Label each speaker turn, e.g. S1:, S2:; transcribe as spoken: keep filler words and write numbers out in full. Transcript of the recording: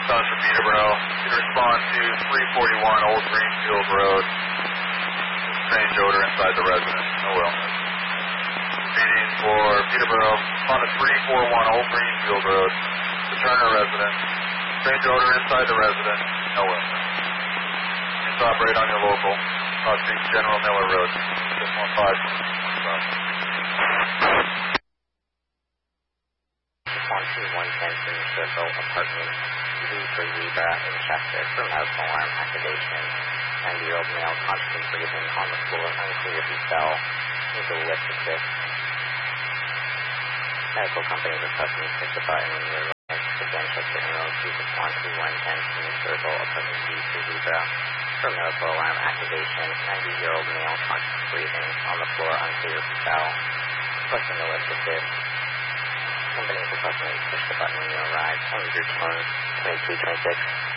S1: South of Peterborough. You can respond to three forty-one Old Greenfield Road. Strange odor inside the residence. No illness. Repeating for Peterborough. Respond to three forty-one Old Greenfield Road. The Turner residence. Strange odor inside the residence. No illness. You can operate on your local. Cross Street General Miller Road. six one five.
S2: one two one Benson Circle, apartment Z for Zebra in Chester for medical alarm activation. ninety-year-old male constant breathing on the floor, unclear if he fell. Needs a lift assist. Medical company requesting push the button when you're right. Again, Chester Emerald, Jesus one two one Benson Circle, apartment Z for Zebra for medical alarm activation. ninety-year-old male constant breathing on the floor, unclear if he fell. Requesting a lift assist. Company requesting push the button when you arrive. End your tone twenty-two twenty-six.